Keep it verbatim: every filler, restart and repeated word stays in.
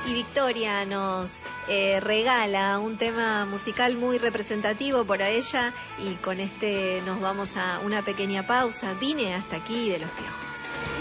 Y Victoria nos eh, regala un tema musical muy representativo para ella y con este nos vamos a una pequeña pausa. Vine hasta aquí de Los Piojos.